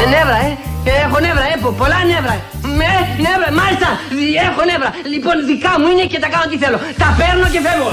Νεύρα, έχω νεύρα, πολλά νεύρα. Νεύρα, μάλιστα, έχω νεύρα. Λοιπόν, δικά μου είναι και τα κάνω τι θέλω. Τα παίρνω και φεύγω.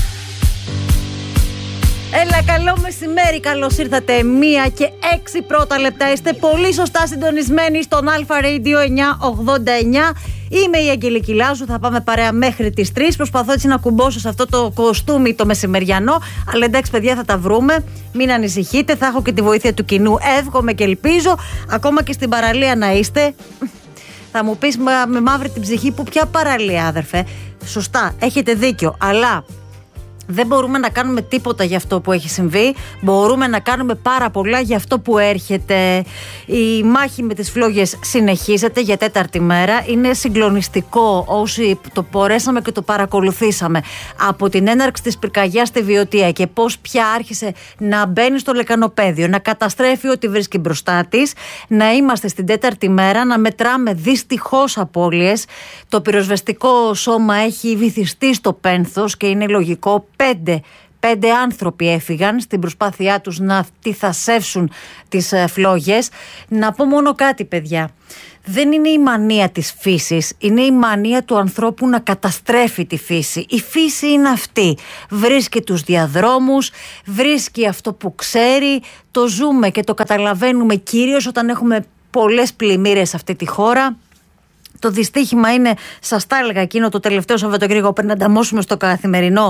Έλα, καλό μεσημέρι, καλώς ήρθατε. 1:06 πρώτα λεπτά. Είστε πολύ σωστά συντονισμένοι στον Αλφα Radio 989. Είμαι η Αγγελική Λάζου, θα πάμε παρέα μέχρι τις 3. Προσπαθώ έτσι να κουμπώσω σε αυτό το κοστούμι το μεσημεριανό. Αλλά εντάξει, παιδιά, θα τα βρούμε. Μην ανησυχείτε, θα έχω και τη βοήθεια του κοινού. Εύχομαι και ελπίζω, ακόμα και στην παραλία να είστε. Θα μου πεις με μαύρη την ψυχή, που ποια παραλία, αδερφέ? Σωστά, έχετε δίκιο, αλλά δεν μπορούμε να κάνουμε τίποτα για αυτό που έχει συμβεί. Μπορούμε να κάνουμε πάρα πολλά για αυτό που έρχεται. Η μάχη με τις φλόγες συνεχίζεται για τέταρτη μέρα. Είναι συγκλονιστικό όσοι το μπορέσαμε και το παρακολουθήσαμε από την έναρξη της πυρκαγιάς στη Βιωτία και πώς πια άρχισε να μπαίνει στο λεκανοπέδιο, να καταστρέφει ό,τι βρίσκει μπροστά της. Να είμαστε στην τέταρτη μέρα, να μετράμε δυστυχώς απώλειες. Το πυροσβεστικό σώμα έχει βυθιστεί στο πένθος και είναι λογικό. Πέντε άνθρωποι έφυγαν στην προσπάθειά τους να τυθασεύσουν τις φλόγες. Να πω μόνο κάτι, παιδιά. Δεν είναι η μανία της φύσης, είναι η μανία του ανθρώπου να καταστρέφει τη φύση. Η φύση είναι αυτή. Βρίσκει τους διαδρόμους, βρίσκει αυτό που ξέρει. Το ζούμε και το καταλαβαίνουμε κυρίως όταν έχουμε πολλές πλημμύρες σε αυτή τη χώρα. Το δυστύχημα είναι, σας τα έλεγα εκείνο το τελευταίο Σαββατοκύριακο πριν ανταμώσουμε στο καθημερινό,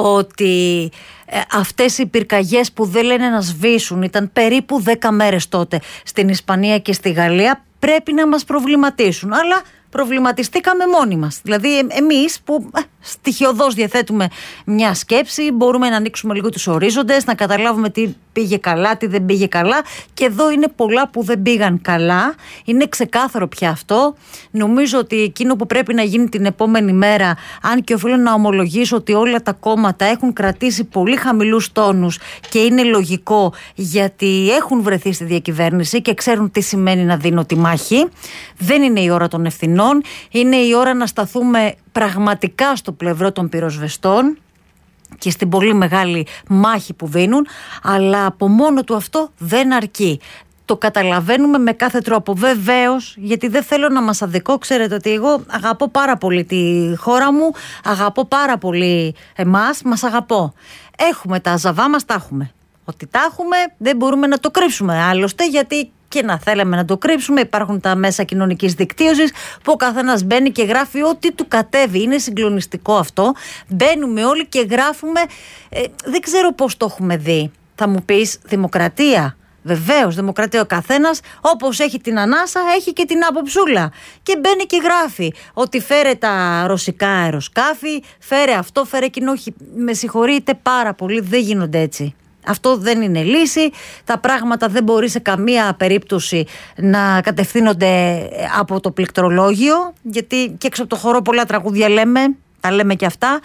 ότι αυτές οι πυρκαγιές που δεν λένε να σβήσουν, ήταν περίπου 10 μέρες τότε στην Ισπανία και στη Γαλλία, πρέπει να μας προβληματίσουν. Αλλά προβληματιστήκαμε μόνοι μας. Δηλαδή εμείς που στοιχειωδώς διαθέτουμε μια σκέψη, μπορούμε να ανοίξουμε λίγο τους ορίζοντες, να καταλάβουμε τι πήγε καλά, τι δεν πήγε καλά. Και εδώ είναι πολλά που δεν πήγαν καλά. Είναι ξεκάθαρο πια αυτό. Νομίζω ότι εκείνο που πρέπει να γίνει την επόμενη μέρα, αν και οφείλω να ομολογήσω ότι όλα τα κόμματα έχουν κρατήσει πολύ χαμηλούς τόνους και είναι λογικό, γιατί έχουν βρεθεί στη διακυβέρνηση και ξέρουν τι σημαίνει να δίνω τη μάχη. Δεν είναι η ώρα των ευθυνών. Είναι η ώρα να σταθούμε πραγματικά στο πλευρό των πυροσβεστών και στην πολύ μεγάλη μάχη που δίνουν, αλλά από μόνο του αυτό δεν αρκεί. Το καταλαβαίνουμε με κάθε τρόπο, βεβαίως, γιατί δεν θέλω να μας αδικό. Ξέρετε ότι εγώ αγαπώ πάρα πολύ τη χώρα μου, αγαπώ πάρα πολύ εμάς, μας αγαπώ. Έχουμε τα ζαβά μας, τα έχουμε. Ότι τα έχουμε δεν μπορούμε να το κρύψουμε άλλωστε, γιατί και να θέλαμε να το κρύψουμε, υπάρχουν τα μέσα κοινωνικής δικτύωσης που ο καθένας μπαίνει και γράφει ό,τι του κατέβει. Είναι συγκλονιστικό αυτό. Μπαίνουμε όλοι και γράφουμε. Δεν ξέρω πώς το έχουμε δει. Θα μου πεις, δημοκρατία. Βεβαίως, δημοκρατία. Ο καθένας, όπως έχει την ανάσα, έχει και την άποψούλα. Και μπαίνει και γράφει ότι φέρε τα ρωσικά αεροσκάφη, φέρε αυτό, φέρε εκείνο. Όχι, με συγχωρείτε πάρα πολύ, δεν γίνονται έτσι. Αυτό δεν είναι λύση. Τα πράγματα δεν μπορεί σε καμία περίπτωση να κατευθύνονται από το πληκτρολόγιο, γιατί και έξω από το χώρο πολλά τραγούδια λέμε, τα λέμε και αυτά.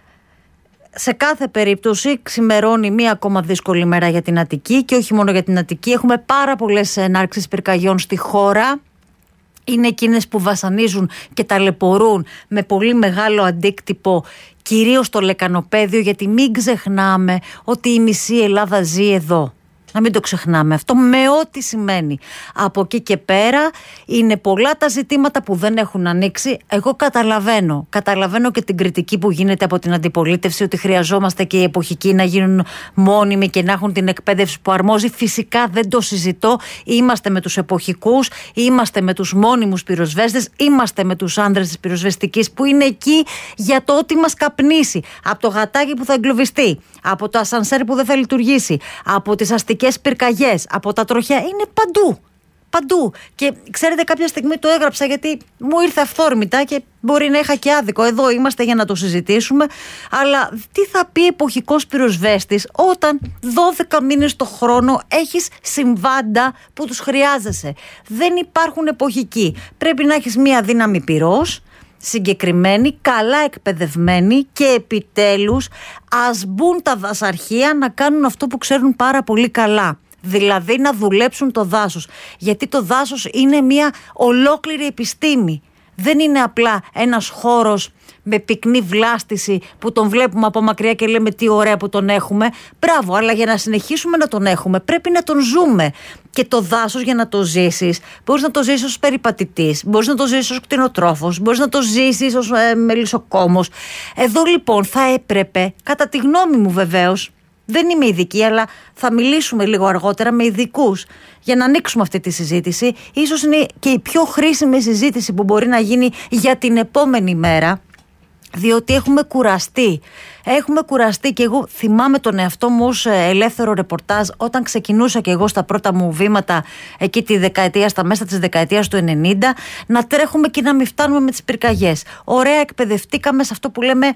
Σε κάθε περίπτωση ξημερώνει μία ακόμα δύσκολη μέρα για την Αττική, και όχι μόνο για την Αττική. Έχουμε πάρα πολλές ενάρξεις πυρκαγιών στη χώρα. Είναι εκείνες που βασανίζουν και ταλαιπωρούν με πολύ μεγάλο αντίκτυπο, κυρίως στο λεκανοπέδιο, γιατί μην ξεχνάμε ότι η μισή Ελλάδα ζει εδώ. Να μην το ξεχνάμε αυτό, με ό,τι σημαίνει. Από εκεί και πέρα είναι πολλά τα ζητήματα που δεν έχουν ανοίξει. Εγώ καταλαβαίνω και την κριτική που γίνεται από την αντιπολίτευση, ότι χρειαζόμαστε και οι εποχικοί να γίνουν μόνιμοι και να έχουν την εκπαίδευση που αρμόζει. Φυσικά δεν το συζητώ. Είμαστε με τους εποχικούς, είμαστε με τους μόνιμους πυροσβέστες, είμαστε με τους άνδρες της πυροσβεστικής που είναι εκεί για το ό,τι μας καπνίσει. Από το γατάκι που θα εγκλωβιστεί, από το ασανσέρ που δεν θα λειτουργήσει, από τις αστικές πυρκαγιές, από τα τροχιά. Είναι παντού. Παντού. Και ξέρετε, κάποια στιγμή το έγραψα γιατί μου ήρθε αυθόρμητα και μπορεί να είχα και άδικο. Εδώ είμαστε για να το συζητήσουμε. Αλλά τι θα πει εποχικός πυροσβέστης όταν 12 μήνες το χρόνο έχεις συμβάντα που τους χρειάζεσαι? Δεν υπάρχουν εποχικοί. Πρέπει να έχεις μία δύναμη πυρός, συγκεκριμένη, καλά εκπαιδευμένη, και επιτέλους ας μπουν τα δασαρχεία να κάνουν αυτό που ξέρουν πάρα πολύ καλά. Δηλαδή να δουλέψουν το δάσος. Γιατί το δάσος είναι μια ολόκληρη επιστήμη. Δεν είναι απλά ένας χώρος με πυκνή βλάστηση που τον βλέπουμε από μακριά και λέμε τι ωραία που τον έχουμε. Μπράβο, αλλά για να συνεχίσουμε να τον έχουμε πρέπει να τον ζούμε. Και το δάσος, για να το ζήσεις, μπορείς να το ζήσεις ως περιπατητής, μπορείς να το ζήσεις ως κτηνοτρόφος, μπορείς να το ζήσεις ως μελισσοκόμος. Εδώ λοιπόν θα έπρεπε, κατά τη γνώμη μου βεβαίως, δεν είμαι ειδική, αλλά θα μιλήσουμε λίγο αργότερα με ειδικούς για να ανοίξουμε αυτή τη συζήτηση. Ίσως είναι και η πιο χρήσιμη συζήτηση που μπορεί να γίνει για την επόμενη μέρα, διότι έχουμε κουραστεί. Έχουμε κουραστεί και εγώ θυμάμαι τον εαυτό μου ως ελεύθερο ρεπορτάζ όταν ξεκινούσα και εγώ στα πρώτα μου βήματα εκεί στα μέσα της δεκαετίας του 90, να τρέχουμε και να μην φτάνουμε με τις πυρκαγιές. Ωραία, εκπαιδευτήκαμε σε αυτό που λέμε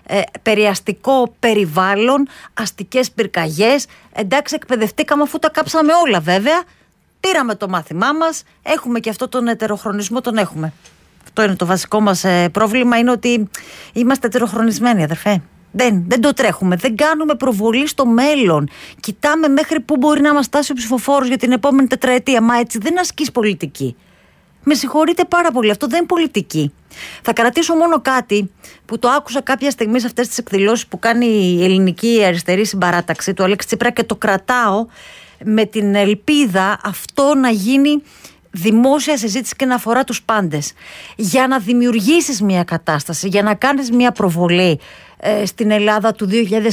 περιαστικό περιβάλλον, αστικές πυρκαγιές. Εντάξει, εκπαιδευτήκαμε αφού τα κάψαμε όλα βέβαια. Πήραμε το μάθημά μας, έχουμε και αυτό τον ετεροχρονισμό, τον έχουμε. Αυτό είναι το βασικό μας πρόβλημα, είναι ότι είμαστε ετεροχρονισμένοι, αδερφέ. Δεν το τρέχουμε, δεν κάνουμε προβολή στο μέλλον. Κοιτάμε μέχρι πού μπορεί να μας φτάσει ο ψηφοφόρος για την επόμενη τετραετία. Μα έτσι δεν ασκείς πολιτική. Με συγχωρείτε πάρα πολύ, αυτό δεν είναι πολιτική. Θα κρατήσω μόνο κάτι που το άκουσα κάποια στιγμή σε αυτές τις εκδηλώσεις που κάνει η ελληνική αριστερή συμπαράταξη του Αλέξη Τσίπρα και το κρατάω με την ελπίδα αυτό να γίνει δημόσια συζήτηση και να αφορά τους πάντες. Για να δημιουργήσεις μια κατάσταση, για να κάνεις μια προβολή στην Ελλάδα του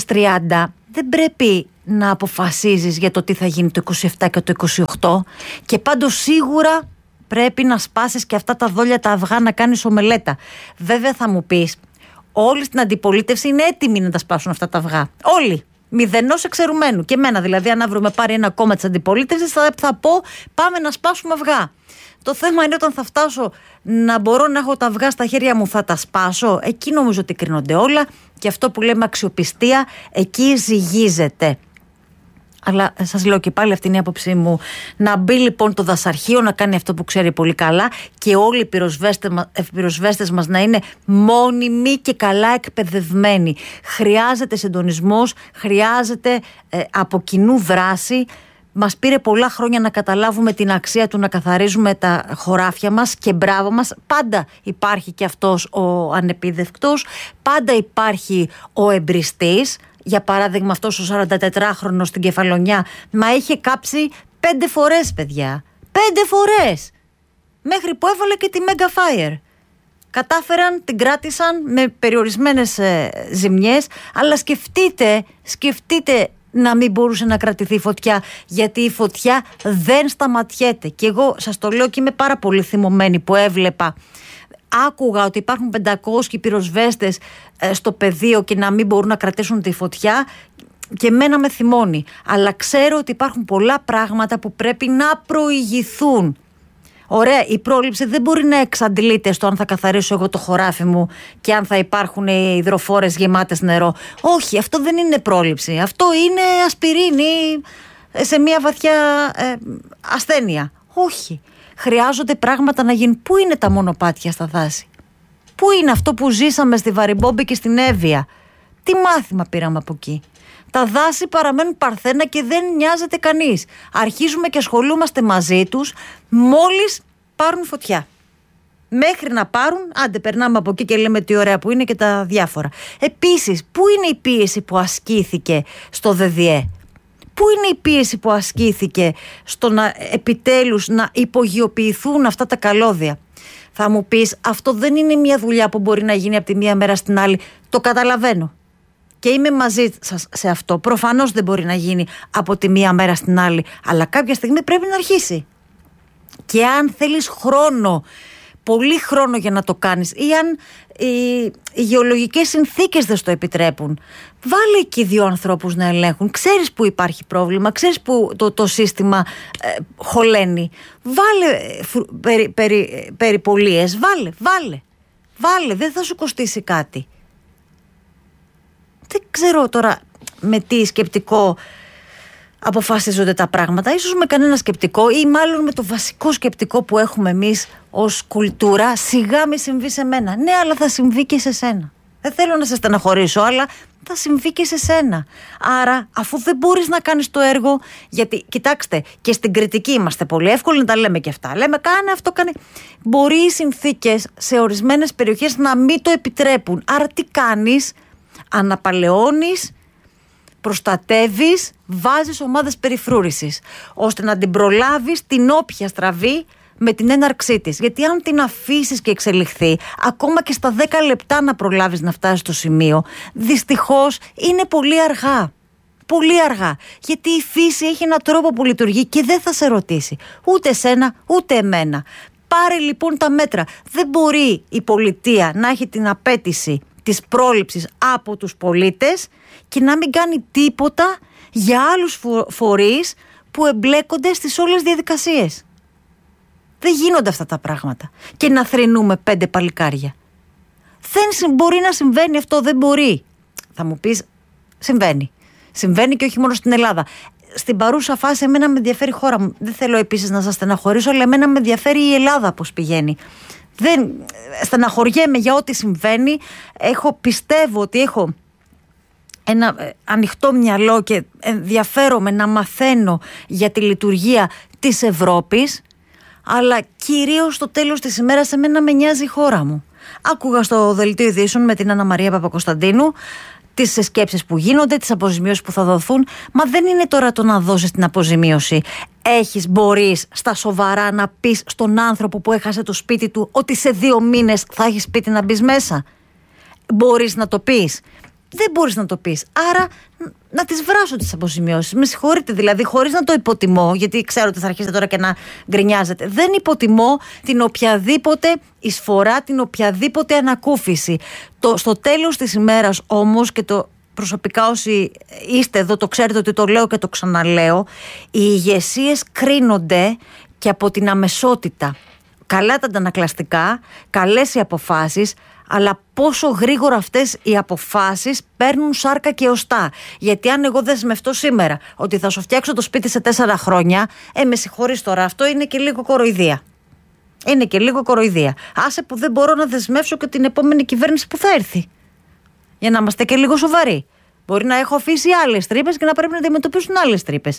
2030, δεν πρέπει να αποφασίζεις για το τι θα γίνει το 27 και το 28, και πάντως σίγουρα πρέπει να σπάσεις και αυτά τα δόλια τα αυγά, να κάνεις ομελέτα. Βέβαια θα μου πεις, όλοι στην αντιπολίτευση είναι έτοιμοι να τα σπάσουν αυτά τα αυγά. Όλοι. Μηδενός εξαιρουμένου. Και εμένα δηλαδή, αν αύριο με πάρει ένα κόμμα της αντιπολίτευσης, θα πω πάμε να σπάσουμε αυγά. Το θέμα είναι όταν θα φτάσω να μπορώ να έχω τα αυγά στα χέρια μου, θα τα σπάσω. Εκεί νομίζω ότι κρίνονται όλα, και αυτό που λέμε αξιοπιστία, εκεί ζυγίζεται. Αλλά σας λέω και πάλι, αυτή είναι η άποψή μου. Να μπει λοιπόν το δασαρχείο να κάνει αυτό που ξέρει πολύ καλά, και όλοι οι πυροσβέστες μας να είναι μόνιμοι και καλά εκπαιδευμένοι. Χρειάζεται συντονισμός, χρειάζεται από κοινού δράση. Μας πήρε πολλά χρόνια να καταλάβουμε την αξία του να καθαρίζουμε τα χωράφια μας, και μπράβο μας. Πάντα υπάρχει και αυτός ο ανεπίδευκτος, πάντα υπάρχει ο εμπριστής. Για παράδειγμα, αυτός ο 44χρονος στην Κεφαλονιά, μα είχε κάψει 5 φορές, παιδιά. 5 φορές! Μέχρι που έβαλε και τη Mega Fire. Κατάφεραν, την κράτησαν με περιορισμένες ζημιές, αλλά σκεφτείτε να μην μπορούσε να κρατηθεί η φωτιά, γιατί η φωτιά δεν σταματιέται. Και εγώ σας το λέω και είμαι πάρα πολύ θυμωμένη που άκουγα ότι υπάρχουν 500 πυροσβέστες στο πεδίο και να μην μπορούν να κρατήσουν τη φωτιά, και εμένα με θυμώνει. Αλλά ξέρω ότι υπάρχουν πολλά πράγματα που πρέπει να προηγηθούν. Ωραία, η πρόληψη δεν μπορεί να εξαντλείται στο αν θα καθαρίσω εγώ το χωράφι μου και αν θα υπάρχουν οι υδροφόρες γεμάτες νερό. Όχι, αυτό δεν είναι πρόληψη. Αυτό είναι ασπιρίνη σε μια βαθιά ασθένεια. Όχι. Χρειάζονται πράγματα να γίνουν. Πού είναι τα μονοπάτια στα δάση? Πού είναι αυτό που ζήσαμε στη Βαριμπόμπη και στην Εύβοια? Τι μάθημα πήραμε από εκεί? Τα δάση παραμένουν παρθένα και δεν νοιάζεται κανείς. Αρχίζουμε και ασχολούμαστε μαζί τους μόλις πάρουν φωτιά. Μέχρι να πάρουν, άντε περνάμε από εκεί και λέμε τι ωραία που είναι και τα διάφορα. Επίσης, πού είναι η πίεση που ασκήθηκε στο ΔΔΕ? Πού είναι η πίεση που ασκήθηκε στο να επιτέλους να υπογειοποιηθούν αυτά τα καλώδια? Θα μου πεις, αυτό δεν είναι μια δουλειά που μπορεί να γίνει από τη μία μέρα στην άλλη. Το καταλαβαίνω. Και είμαι μαζί σας σε αυτό. Προφανώς δεν μπορεί να γίνει από τη μία μέρα στην άλλη. Αλλά κάποια στιγμή πρέπει να αρχίσει. Και αν θέλεις χρόνο, πολύ χρόνο για να το κάνεις, ή αν οι γεωλογικές συνθήκες δεν στο επιτρέπουν, βάλε εκεί 2 ανθρώπους να ελέγχουν. Ξέρεις που υπάρχει πρόβλημα, ξέρεις που το σύστημα χωλαίνει. Βάλε περιπολίες, βάλε, δεν θα σου κοστίσει κάτι. Δεν ξέρω τώρα με τι σκεπτικό αποφασίζονται τα πράγματα. Ίσως με κανένα σκεπτικό, ή μάλλον με το βασικό σκεπτικό που έχουμε εμείς ως κουλτούρα, σιγά μη συμβεί σε μένα. Ναι, αλλά θα συμβεί και σε σένα. Δεν θέλω να σε στεναχωρήσω, αλλά θα συμβεί και σε σένα. Άρα, αφού δεν μπορείς να κάνεις το έργο, γιατί κοιτάξτε, και στην κριτική είμαστε πολύ εύκολοι να τα λέμε και αυτά. Λέμε, κάνε αυτό, κάνε. Μπορεί οι συνθήκες σε ορισμένες περιοχές να μην το επιτρέπουν. Άρα, τι κάνεις? Αναπαλαιώνεις, προστατεύεις, βάζεις ομάδες περιφρούρησης, ώστε να την προλάβεις την όποια στραβή με την έναρξή της. Γιατί αν την αφήσεις και εξελιχθεί, ακόμα και στα 10 λεπτά να προλάβεις να φτάσεις στο σημείο, δυστυχώς είναι πολύ αργά. Πολύ αργά. Γιατί η φύση έχει έναν τρόπο που λειτουργεί και δεν θα σε ρωτήσει. Ούτε εσένα, ούτε εμένα. Πάρε λοιπόν τα μέτρα. Δεν μπορεί η πολιτεία να έχει την απέτηση της πρόληψης από τους πολίτες και να μην κάνει τίποτα για άλλους φορείς που εμπλέκονται στις όλες διαδικασίες. Δεν γίνονται αυτά τα πράγματα. Και να θρηνούμε 5 παλικάρια. Δεν μπορεί να συμβαίνει αυτό, δεν μπορεί. Θα μου πεις, συμβαίνει. Συμβαίνει και όχι μόνο στην Ελλάδα. Στην παρούσα φάση εμένα με ενδιαφέρει η χώρα μου. Δεν θέλω επίσης να σας στεναχωρήσω, αλλά εμένα με ενδιαφέρει η Ελλάδα πώς πηγαίνει. Δεν στεναχωριέμαι για ό,τι συμβαίνει. Πιστεύω ότι έχω ένα ανοιχτό μυαλό και ενδιαφέρομαι να μαθαίνω για τη λειτουργία της Ευρώπης, αλλά κυρίως στο τέλος της ημέρας εμένα με νοιάζει η χώρα μου. Άκουγα στο δελτίο ειδήσεων με την Άννα Μαρία Παπακοσταντίνου τις σκέψεις που γίνονται, τις αποζημιώσεις που θα δοθούν. Μα δεν είναι τώρα το να δώσεις την αποζημίωση. Μπορείς στα σοβαρά να πεις στον άνθρωπο που έχασε το σπίτι του ότι σε 2 μήνες θα έχει σπίτι να μπεις μέσα? Μπορείς να το πεις? Δεν μπορείς να το πεις. Άρα να τις βράσω τις αποζημιώσεις. Με συγχωρείτε δηλαδή, χωρίς να το υποτιμώ, γιατί ξέρω ότι θα αρχίσετε τώρα και να γκρινιάζετε. Δεν υποτιμώ την οποιαδήποτε εισφορά, την οποιαδήποτε ανακούφιση. Στο τέλος της ημέρας όμως, και το προσωπικά όσοι είστε εδώ το ξέρετε ότι το λέω και το ξαναλέω, οι ηγεσίες κρίνονται και από την αμεσότητα. Καλά τα αντανακλαστικά, καλές οι αποφάσεις, αλλά πόσο γρήγορα αυτές οι αποφάσεις παίρνουν σάρκα και οστά. Γιατί αν εγώ δεσμευτώ σήμερα ότι θα σου φτιάξω το σπίτι σε 4 χρόνια, με συγχωρείς τώρα, αυτό είναι και λίγο κοροϊδία. Είναι και λίγο κοροϊδία. Άσε που δεν μπορώ να δεσμεύσω και την επόμενη κυβέρνηση που θα έρθει. Για να είμαστε και λίγο σοβαροί. Μπορεί να έχω αφήσει άλλες τρύπες και να πρέπει να αντιμετωπίσουν άλλες τρύπες.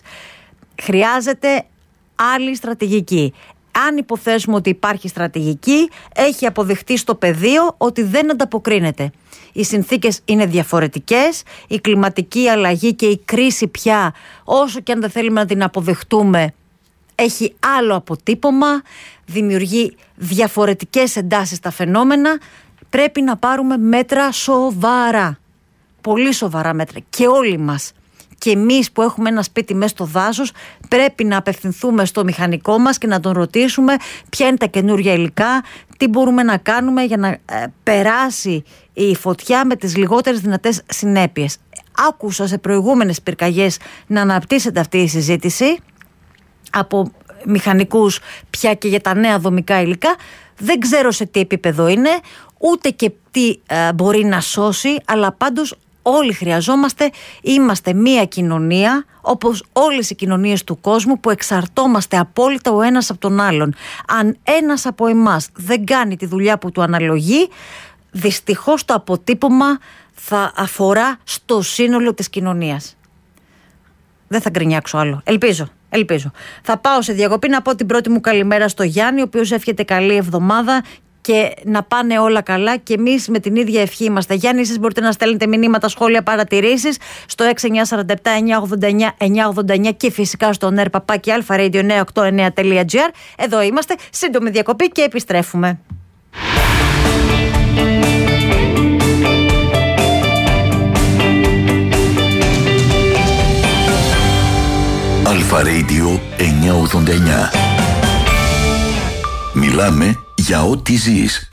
Χρειάζεται άλλη στρατηγική. Αν υποθέσουμε ότι υπάρχει στρατηγική, έχει αποδειχτεί στο πεδίο ότι δεν ανταποκρίνεται. Οι συνθήκες είναι διαφορετικές, η κλιματική αλλαγή και η κρίση πια, όσο και αν δεν θέλουμε να την αποδεχτούμε, έχει άλλο αποτύπωμα, δημιουργεί διαφορετικές εντάσεις στα φαινόμενα. Πρέπει να πάρουμε μέτρα σοβαρά, πολύ σοβαρά μέτρα και όλοι μας. Και εμείς που έχουμε ένα σπίτι μέσα στο δάσος πρέπει να απευθυνθούμε στο μηχανικό μας και να τον ρωτήσουμε ποια είναι τα καινούργια υλικά, τι μπορούμε να κάνουμε για να περάσει η φωτιά με τις λιγότερες δυνατές συνέπειες. Άκουσα σε προηγούμενες πυρκαγιές να αναπτύσσεται αυτή η συζήτηση από μηχανικούς πια και για τα νέα δομικά υλικά. Δεν ξέρω σε τι επίπεδο είναι, ούτε και τι μπορεί να σώσει, αλλά πάντως όλοι χρειαζόμαστε, είμαστε μία κοινωνία, όπως όλες οι κοινωνίες του κόσμου, που εξαρτώμαστε απόλυτα ο ένας από τον άλλον. Αν ένας από εμάς δεν κάνει τη δουλειά που του αναλογεί, δυστυχώς το αποτύπωμα θα αφορά στο σύνολο της κοινωνίας. Δεν θα γκρινιάξω άλλο. Ελπίζω. Θα πάω σε διακοπή να πω την πρώτη μου καλημέρα στο Γιάννη, ο οποίος εύχεται καλή εβδομάδα και να πάνε όλα καλά, και εμείς με την ίδια ευχή είμαστε. Γιάννη, εσείς μπορείτε να στέλνετε μηνύματα, σχόλια, παρατηρήσεις στο 6947-989-989 και φυσικά στο nerpapaki-alpha-radio989.gr. Εδώ είμαστε, σύντομη διακοπή και επιστρέφουμε. Αλφα Radio 989. Μιλάμε για ό,τι ζεις.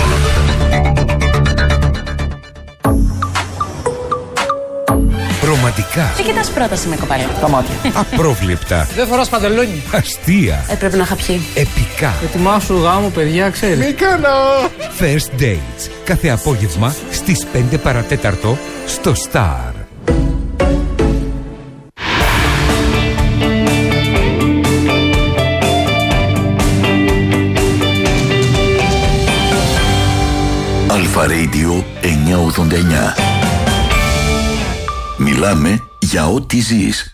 Ρομαντικά. Τι κοιτάς πρόταση με κοπέλα? Τα μάτια. Απρόβλεπτα. Δεν φοράς παντελόνι. Αστεία. Πρέπει να είχα πιει. Επικά. Ετοιμάσου γάμο, παιδιά, ξέρεις. Μη κάνω. First Dates. Κάθε απόγευμα στις 5 παρατέταρτο στο Star. Αλφα Radio 989. Μιλάμε για ό,τι ζεις.